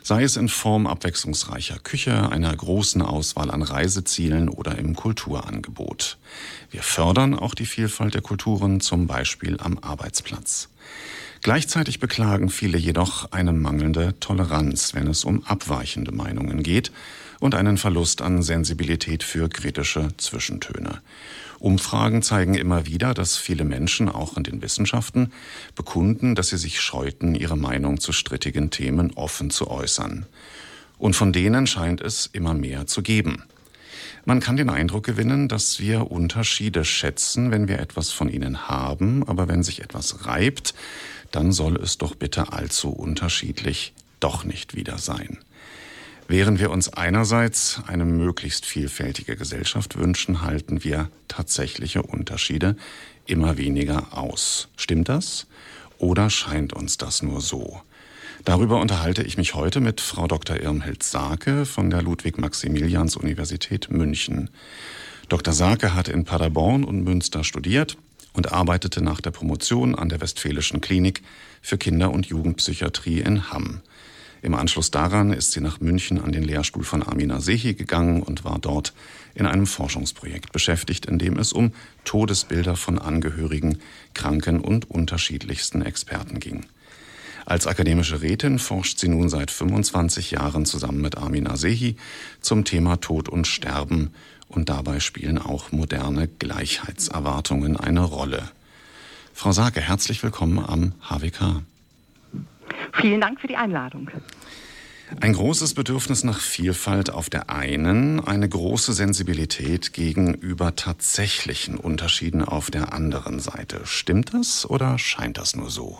sei es in Form abwechslungsreicher Küche, einer großen Auswahl an Reisezielen oder im Kulturangebot. Wir fördern auch die Vielfalt der Kulturen, zum Beispiel am Arbeitsplatz. Gleichzeitig beklagen viele jedoch eine mangelnde Toleranz, wenn es um abweichende Meinungen geht, und einen Verlust an Sensibilität für kritische Zwischentöne. Umfragen zeigen immer wieder, dass viele Menschen, auch in den Wissenschaften, bekunden, dass sie sich scheuten, ihre Meinung zu strittigen Themen offen zu äußern. Und von denen scheint es immer mehr zu geben. Man kann den Eindruck gewinnen, dass wir Unterschiede schätzen, wenn wir etwas von ihnen haben, aber wenn sich etwas reibt, dann soll es doch bitte allzu unterschiedlich doch nicht wieder sein. Während wir uns einerseits eine möglichst vielfältige Gesellschaft wünschen, halten wir tatsächliche Unterschiede immer weniger aus. Stimmt das? Oder scheint uns das nur so? Darüber unterhalte ich mich heute mit Frau Dr. Irmhild Saake von der Ludwig-Maximilians-Universität München. Dr. Saake hat in Paderborn und Münster studiert und arbeitete nach der Promotion an der Westfälischen Klinik für Kinder- und Jugendpsychiatrie in Hamm. Im Anschluss daran ist sie nach München an den Lehrstuhl von Amina Sehi gegangen und war dort in einem Forschungsprojekt beschäftigt, in dem es um Todesbilder von Angehörigen, Kranken und unterschiedlichsten Experten ging. Als akademische Rätin forscht sie nun seit 25 Jahren zusammen mit Amina Sehi zum Thema Tod und Sterben, und dabei spielen auch moderne Gleichheitserwartungen eine Rolle. Frau Saake, herzlich willkommen am HWK. Vielen Dank für die Einladung. Ein großes Bedürfnis nach Vielfalt auf der einen, eine große Sensibilität gegenüber tatsächlichen Unterschieden auf der anderen Seite. Stimmt das oder scheint das nur so?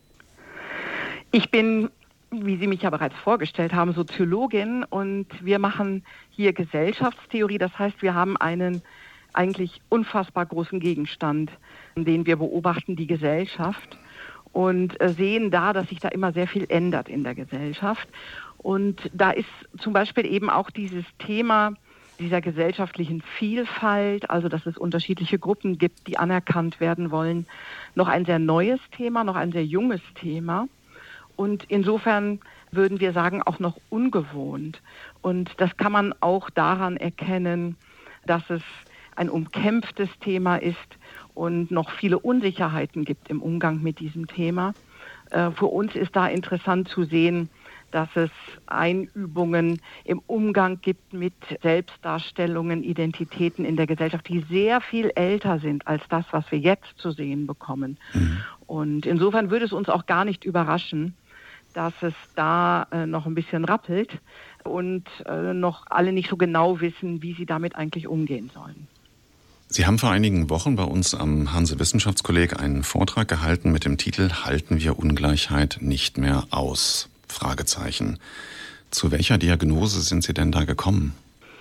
Ich bin, wie Sie mich ja bereits vorgestellt haben, Soziologin, und wir machen hier Gesellschaftstheorie. Das heißt, wir haben einen eigentlich unfassbar großen Gegenstand, den wir beobachten, die Gesellschaft, und sehen da, dass sich da immer sehr viel ändert in der Gesellschaft. Und da ist zum Beispiel eben auch dieses Thema dieser gesellschaftlichen Vielfalt, also dass es unterschiedliche Gruppen gibt, die anerkannt werden wollen, noch ein sehr neues Thema, noch ein sehr junges Thema. Und insofern würden wir sagen, auch noch ungewohnt. Und das kann man auch daran erkennen, dass es ein umkämpftes Thema ist und noch viele Unsicherheiten gibt im Umgang mit diesem Thema. Für uns ist da interessant zu sehen, dass es Einübungen im Umgang gibt mit Selbstdarstellungen, Identitäten in der Gesellschaft, die sehr viel älter sind als das, was wir jetzt zu sehen bekommen. Und insofern würde es uns auch gar nicht überraschen, dass es da noch ein bisschen rappelt und noch alle nicht so genau wissen, wie sie damit eigentlich umgehen sollen. Sie haben vor einigen Wochen bei uns am Hanse-Wissenschaftskolleg einen Vortrag gehalten mit dem Titel »Halten wir Ungleichheit nicht mehr aus?« Fragezeichen. Zu welcher Diagnose sind Sie denn da gekommen?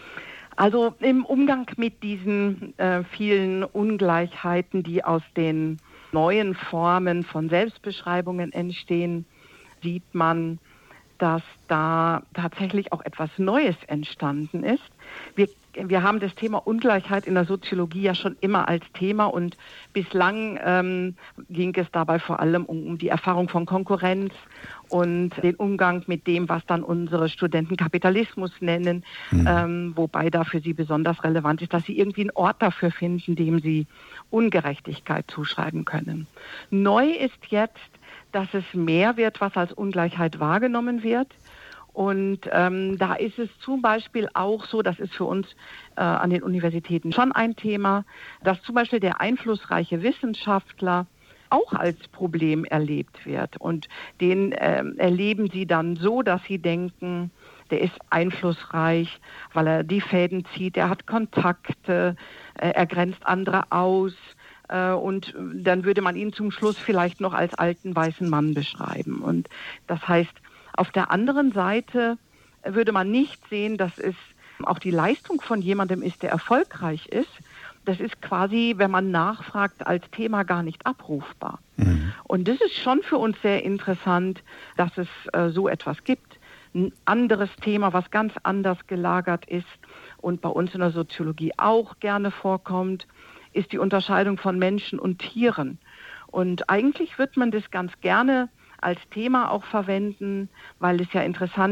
Also im Umgang mit diesen vielen Ungleichheiten, die aus den neuen Formen von Selbstbeschreibungen entstehen, sieht man, dass da tatsächlich auch etwas Neues entstanden ist. Wir haben das Thema Ungleichheit in der Soziologie ja schon immer als Thema, und bislang ging es dabei vor allem um die Erfahrung von Konkurrenz und den Umgang mit dem, was dann unsere Studenten Kapitalismus nennen, wobei da für sie besonders relevant ist, dass sie irgendwie einen Ort dafür finden, dem sie Ungerechtigkeit zuschreiben können. Neu ist jetzt, dass es mehr wird, was als Ungleichheit wahrgenommen wird. Und da ist es zum Beispiel auch so, das ist für uns an den Universitäten schon ein Thema, dass zum Beispiel der einflussreiche Wissenschaftler auch als Problem erlebt wird. Und den erleben sie dann so, dass sie denken, der ist einflussreich, weil er die Fäden zieht, er hat Kontakte, er grenzt andere aus. Und dann würde man ihn zum Schluss vielleicht noch als alten weißen Mann beschreiben. Und das heißt, auf der anderen Seite würde man nicht sehen, dass es auch die Leistung von jemandem ist, der erfolgreich ist. Das ist quasi, wenn man nachfragt, als Thema gar nicht abrufbar. Und das ist schon für uns sehr interessant, dass es so etwas gibt. Ein anderes Thema, was ganz anders gelagert ist und bei uns in der Soziologie auch gerne vorkommt, ist die Unterscheidung von Menschen und Tieren. Und eigentlich wird man das ganz gerne als Thema auch verwenden, weil es ja interessant